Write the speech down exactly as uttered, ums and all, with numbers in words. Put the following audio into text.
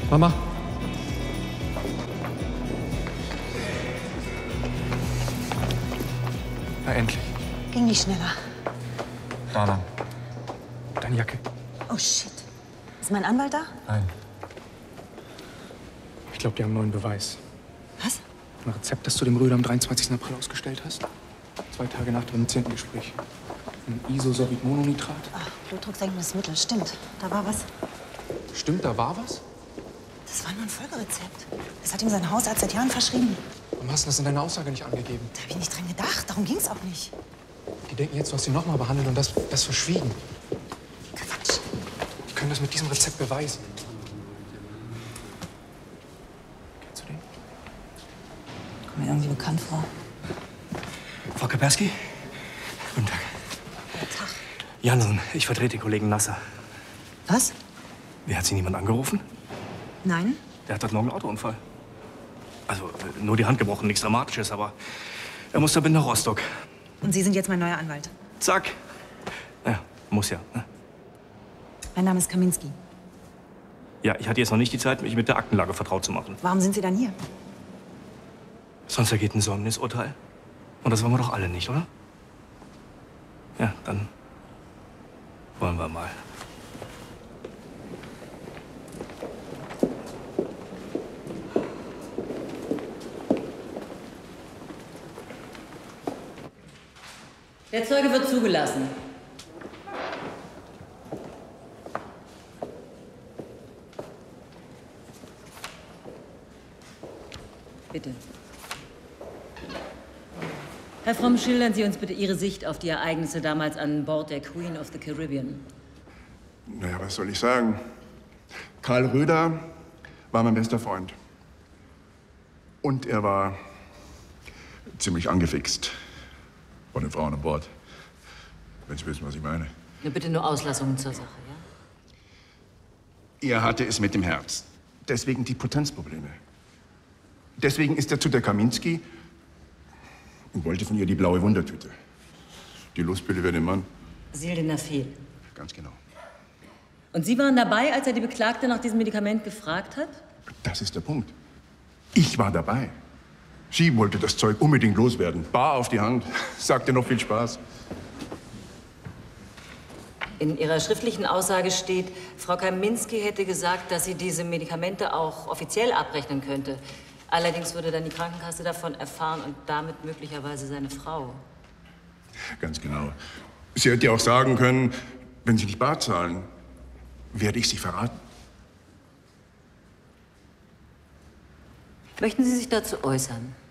Mama. Na, endlich. Ging nicht schneller. Dana. Deine Jacke. Oh, shit. Ist mein Anwalt da? Nein. Ich glaube, die haben einen neuen Beweis. Was? Ein Rezept, das du dem Röder am dreiundzwanzigsten April ausgestellt hast. Zwei Tage nach dem zehnten Gespräch. Ein Isosorbitmononitrat. Ach, blutdrucksenkendes Mittel. Stimmt. Da war was. Stimmt, da war was? Das war nur ein Folgerezept. Das hat ihm sein Hausarzt seit Jahren verschrieben. Warum hast du das in deiner Aussage nicht angegeben? Da habe ich nicht dran gedacht. Darum ging's auch nicht. Die denken jetzt, du hast ihn nochmal behandelt und das, das verschwiegen. Quatsch. Die können das mit diesem Rezept beweisen. Kennst du den? Kommt mir irgendwie bekannt vor. Frau Kapersky? Guten Tag. Guten Tag. Jansen, ich vertrete den Kollegen Nasser. Was? Wie, hat Sie niemand angerufen? Nein? Der hat heute Morgen einen Autounfall. Also, äh, nur die Hand gebrochen, nichts Dramatisches, aber er muss da bis nach Rostock. Und Sie sind jetzt mein neuer Anwalt? Zack. Ja, muss ja. Ne? Mein Name ist Kaminski. Ja, ich hatte jetzt noch nicht die Zeit, mich mit der Aktenlage vertraut zu machen. Warum sind Sie dann hier? Sonst ergeht ein Säumnisurteil. Und das wollen wir doch alle nicht, oder? Ja, dann wollen wir mal. Der Zeuge wird zugelassen. Bitte. Herr Fromm, schildern Sie uns bitte Ihre Sicht auf die Ereignisse damals an Bord der Queen of the Caribbean. Naja, was soll ich sagen? Karl Röder war mein bester Freund. Und er war ziemlich angefixt von den Frauen an Bord. Wenn Sie wissen, was ich meine. Ja, bitte nur Auslassungen zur Sache, ja? Er hatte es mit dem Herz. Deswegen die Potenzprobleme. Deswegen ist er zu der Kaminski und wollte von ihr die blaue Wundertüte. Die Lustpille für den Mann. Sildenafil. Ganz genau. Und Sie waren dabei, als er die Beklagte nach diesem Medikament gefragt hat? Das ist der Punkt. Ich war dabei. Sie wollte das Zeug unbedingt loswerden. Bar auf die Hand. Sagte noch viel Spaß. In Ihrer schriftlichen Aussage steht, Frau Kaminski hätte gesagt, dass sie diese Medikamente auch offiziell abrechnen könnte. Allerdings würde dann die Krankenkasse davon erfahren und damit möglicherweise seine Frau. Ganz genau. Sie hätte ja auch sagen können, wenn Sie nicht bar zahlen, werde ich Sie verraten. Möchten Sie sich dazu äußern?